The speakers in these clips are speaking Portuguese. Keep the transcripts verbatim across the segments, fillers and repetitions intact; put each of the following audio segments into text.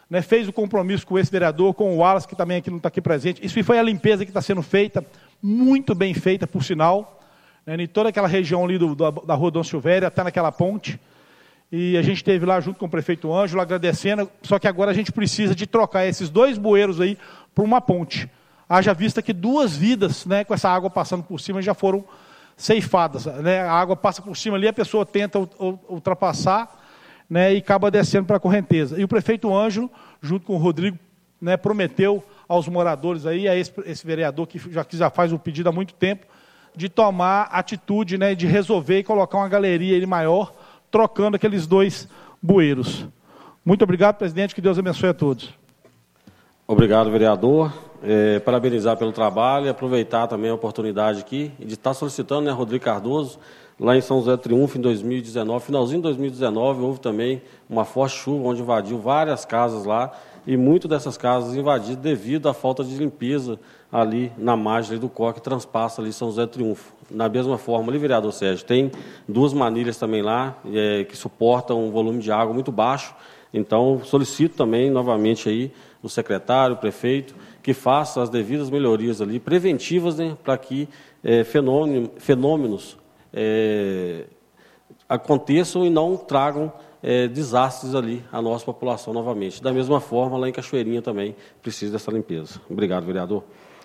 né, fez o compromisso com esse vereador, com o Wallace, que também aqui não está aqui presente. Isso foi a limpeza que está sendo feita, muito bem feita, por sinal, né, em toda aquela região ali do, da, da rua Dom Silvério, até naquela ponte. E a gente esteve lá junto com o prefeito Ângelo, agradecendo, só que agora a gente precisa de trocar esses dois bueiros aí por uma ponte. Haja vista que duas vidas, né, com essa água passando por cima, já foram ceifadas. Né? A água passa por cima ali, a pessoa tenta ultrapassar, né, e acaba descendo para a correnteza. E o prefeito Ângelo, junto com o Rodrigo, né, prometeu aos moradores, aí, a esse, esse vereador que já, que já faz o pedido há muito tempo, de tomar atitude, né, de resolver e colocar uma galeria ali maior, trocando aqueles dois bueiros. Muito obrigado, presidente, que Deus abençoe a todos. Obrigado, vereador. É, parabenizar pelo trabalho e aproveitar também a oportunidade aqui de estar solicitando, né, Rodrigo Cardoso, lá em São José do Triunfo, em dois mil e dezenove, finalzinho de dois mil e dezenove, houve também uma forte chuva, onde invadiu várias casas lá, e muitas dessas casas invadidas devido à falta de limpeza ali na margem ali do córrego que transpassa ali São José do Triunfo. Da mesma forma, ali, vereador Sérgio, tem duas manilhas também lá, é, que suportam um volume de água muito baixo. Então, solicito também, novamente, aí, o secretário, o prefeito, que faça as devidas melhorias ali, preventivas, né, para que é, fenômeno, fenômenos é, aconteçam e não tragam é, desastres ali à nossa população novamente. Da mesma forma, lá em Cachoeirinha também precisa dessa limpeza. Obrigado, vereador.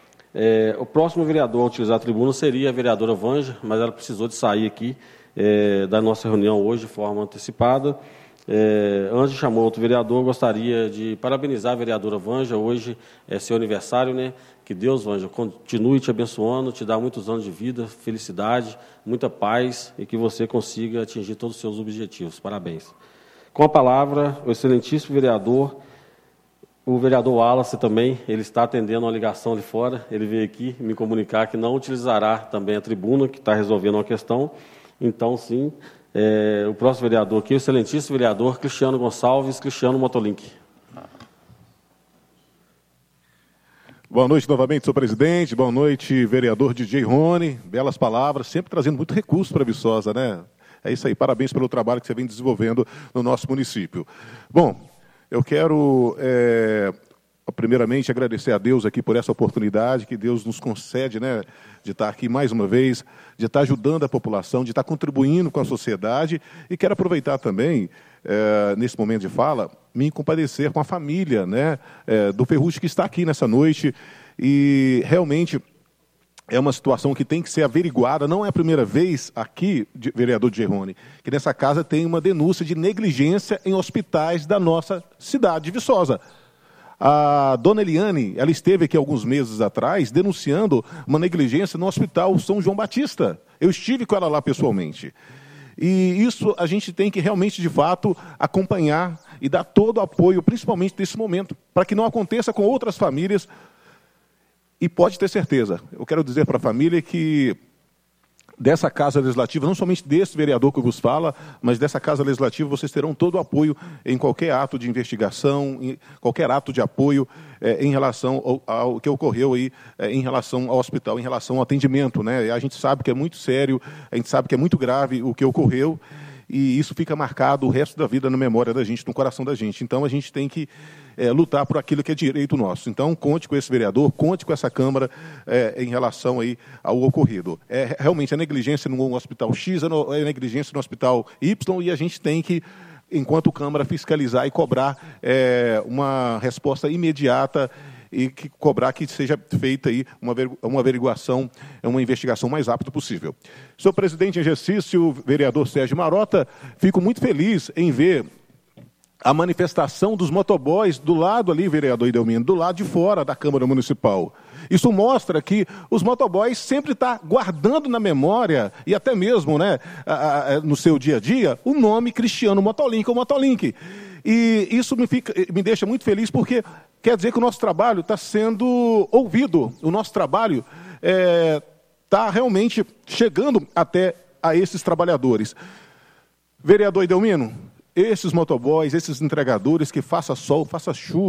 É, o próximo vereador a utilizar a tribuna seria a vereadora Vanja, mas ela precisou de sair aqui é, da nossa reunião hoje de forma antecipada. É, antes de chamar outro vereador, gostaria de parabenizar a vereadora Vanja. Hoje é seu aniversário, né? Que Deus, Vanja, continue te abençoando, te dá muitos anos de vida, felicidade, muita paz e que você consiga atingir todos os seus objetivos. Parabéns. Com a palavra, o excelentíssimo vereador, o vereador Wallace também, ele está atendendo uma ligação ali fora, ele veio aqui me comunicar que não utilizará também a tribuna, que está resolvendo uma questão. Então, sim, é, o próximo vereador aqui, o excelentíssimo vereador Cristiano Gonçalves, Cristiano Motolink. Boa noite novamente, senhor presidente. Boa noite, vereador D J Rony. Belas palavras, sempre trazendo muito recurso para a Viçosa, né? É isso aí, parabéns pelo trabalho que você vem desenvolvendo no nosso município. Bom, eu quero, é, primeiramente, agradecer a Deus aqui por essa oportunidade que Deus nos concede, né, de estar aqui mais uma vez, de estar ajudando a população, de estar contribuindo com a sociedade. E quero aproveitar também, é, nesse momento de fala, me compadecer com a família, né, é, do Ferrucci, que está aqui nessa noite. E realmente é uma situação que tem que ser averiguada. Não é a primeira vez aqui, vereador Gerrone, que nessa casa tem uma denúncia de negligência em hospitais da nossa cidade de Viçosa. A dona Eliane, ela esteve aqui alguns meses atrás denunciando uma negligência no Hospital São João Batista. Eu estive com ela lá pessoalmente. E isso a gente tem que realmente, de fato, acompanhar e dar todo o apoio, principalmente nesse momento, para que não aconteça com outras famílias. E pode ter certeza, eu quero dizer para a família que dessa Casa Legislativa, não somente desse vereador que vos fala, mas dessa Casa Legislativa, vocês terão todo o apoio em qualquer ato de investigação, em qualquer ato de apoio é, em relação ao, ao que ocorreu aí, é, em relação ao hospital, em relação ao atendimento, né? A gente sabe que é muito sério, a gente sabe que é muito grave o que ocorreu, e isso fica marcado o resto da vida na memória da gente, no coração da gente. Então, a gente tem que é, lutar por aquilo que é direito nosso. Então, conte com esse vereador, conte com essa Câmara é, em relação aí ao ocorrido. É realmente a negligência no hospital X, é a negligência no hospital Y, e a gente tem que, enquanto Câmara, fiscalizar e cobrar é, uma resposta imediata e que cobrar que seja feita aí uma, uma averiguação, uma investigação mais rápido possível. Senhor presidente em exercício, vereador Sérgio Marota, fico muito feliz em ver a manifestação dos motoboys do lado ali, vereador Idelmino, do lado de fora da Câmara Municipal. Isso mostra que os motoboys sempre estão guardando na memória, e até mesmo, né, a, a, no seu dia a dia, o nome Cristiano Motolink ou Motolink. E isso me, fica, me deixa muito feliz, porque quer dizer que o nosso trabalho está sendo ouvido, o nosso trabalho está é, realmente chegando até a esses trabalhadores. Vereador Idelmino, esses motoboys, esses entregadores, que faça sol, faça chuva,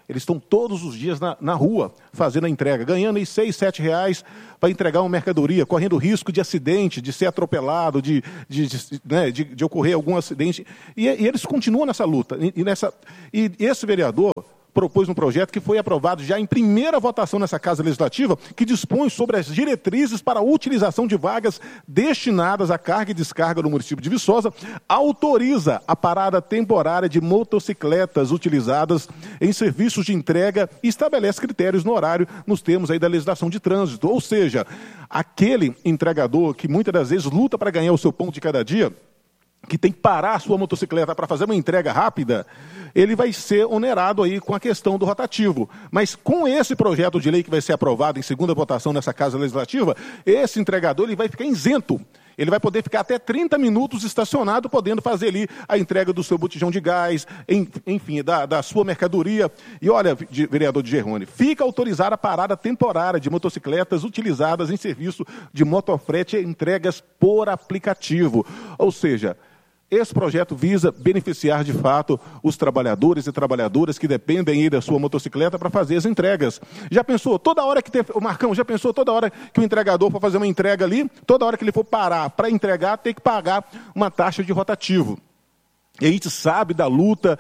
Eles estão todos os dias na, na rua fazendo a entrega, ganhando aí seis, sete reais para entregar uma mercadoria, correndo risco de acidente, de ser atropelado, de, de, de, né, de, de ocorrer algum acidente. E, e eles continuam nessa luta. E, e, nessa, e esse vereador propôs um projeto que foi aprovado já em primeira votação nessa Casa Legislativa, que dispõe sobre as diretrizes para a utilização de vagas destinadas à carga e descarga no município de Viçosa, autoriza a parada temporária de motocicletas utilizadas em serviços de entrega e estabelece critérios no horário nos termos aí da legislação de trânsito. Ou seja, aquele entregador que muitas das vezes luta para ganhar o seu pão de cada dia, que tem que parar a sua motocicleta para fazer uma entrega rápida, ele vai ser onerado aí com a questão do rotativo. Mas com esse projeto de lei que vai ser aprovado em segunda votação nessa Casa Legislativa, esse entregador ele vai ficar isento. Ele vai poder ficar até trinta minutos estacionado, podendo fazer ali a entrega do seu botijão de gás, enfim, da, da sua mercadoria. E olha, vereador Gerrone, fica autorizada a parada temporária de motocicletas utilizadas em serviço de motofrete e entregas por aplicativo. Ou seja, esse projeto visa beneficiar, de fato, os trabalhadores e trabalhadoras que dependem aí da sua motocicleta para fazer as entregas. Já pensou, toda hora que tem, o Marcão, já pensou toda hora que o entregador for fazer uma entrega ali, toda hora que ele for parar para entregar, tem que pagar uma taxa de rotativo. E a gente sabe da luta,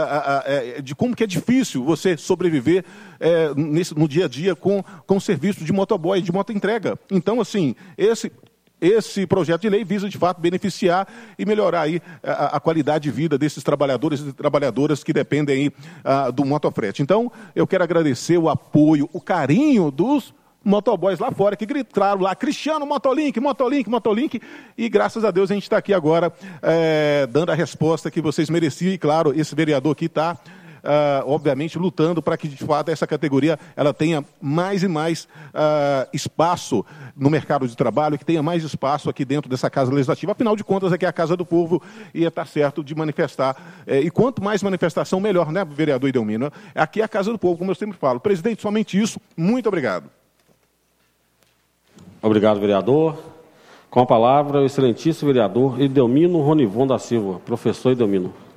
de como que é difícil você sobreviver nesse, no dia a dia com, com o serviço de motoboy, de motoentrega. Então, assim, esse... Esse projeto de lei visa, de fato, beneficiar e melhorar aí a, a qualidade de vida desses trabalhadores e trabalhadoras que dependem aí, uh, do motofrete. Então, eu quero agradecer o apoio, o carinho dos motoboys lá fora, que gritaram lá, Cristiano, Motolink, Motolink, Motolink, e graças a Deus a gente está aqui agora é, dando a resposta que vocês mereciam, e claro, esse vereador aqui está... Uh, obviamente, lutando para que, de fato, essa categoria ela tenha mais e mais uh, espaço no mercado de trabalho, que tenha mais espaço aqui dentro dessa Casa Legislativa. Afinal de contas, aqui é a Casa do Povo e está certo de manifestar. Eh, e quanto mais manifestação, melhor, né, vereador Idelmino? Aqui é a Casa do Povo, como eu sempre falo. Presidente, somente isso. Muito obrigado. Obrigado, vereador. Com a palavra, o excelentíssimo vereador Idelmino Ronivon da Silva. Professor Idelmino.